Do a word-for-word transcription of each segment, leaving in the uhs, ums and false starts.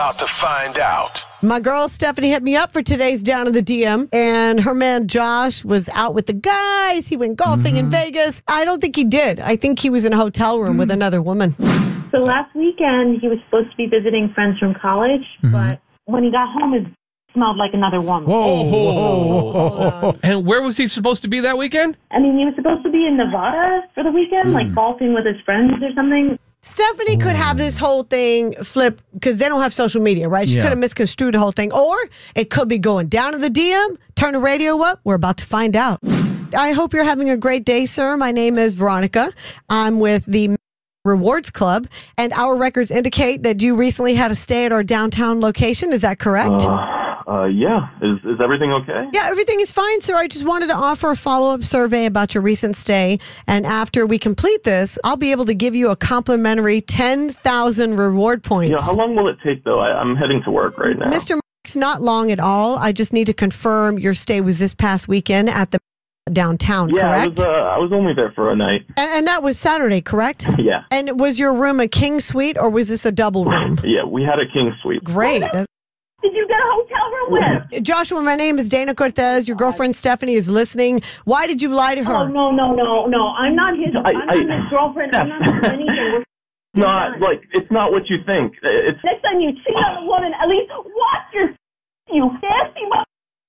about to find out. My girl Stephanie hit me up for today's Down in the D M, and her man Josh was out with the guys. He went golfing mm-hmm. in Vegas. I don't think he did. I think he was in a hotel room mm-hmm. with another woman. So last weekend, he was supposed to be visiting friends from college, mm-hmm. but when he got home, it smelled like another woman. Whoa, whoa, whoa, whoa, whoa. And where was he supposed to be that weekend? I mean, he was supposed to be in Nevada for the weekend, mm. like golfing with his friends or something. Stephanie could have this whole thing flip because they don't have social media, right? She Yeah. could have misconstrued the whole thing. Or it could be going down to the D M, turn the radio up. We're about to find out. I hope you're having a great day, sir. My name is Veronica. I'm with the Rewards Club, and our records indicate that you recently had a stay at our downtown location. Is that correct? Uh, uh, yeah. Is is everything okay? Yeah, everything is fine, sir. I just wanted to offer a follow-up survey about your recent stay, and after we complete this, I'll be able to give you a complimentary ten thousand reward points. Yeah, how long will it take, though? I, I'm heading to work right now. Mister Marks, not long at all. I just need to confirm your stay was this past weekend at the downtown, yeah, correct? I was, uh, I was only there for a night. And, and that was Saturday, correct? Yeah. And was your room a king suite, or was this a double room? Yeah, we had a king suite. Great. That's- Did you get a hotel room with? Joshua, my name is Dana Cortez. Your girlfriend Stephanie is listening. Why did you lie to her? Oh, no, no, no, no. I'm not his, I, I'm not I, his girlfriend. I'm not his anything. We're not, like, it's not what you think. It's Next time you cheat on a woman, at least watch your you nasty mother.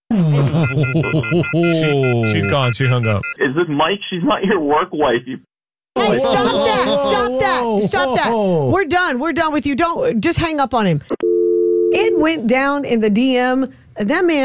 she, she's gone. She hung up. Is this Mike? She's not your work wife. You Hey, stop whoa, that. whoa, Stop whoa, that. Stop that. whoa. We're done. We're done with you. Don't just hang up on him. It went down in the D M. That man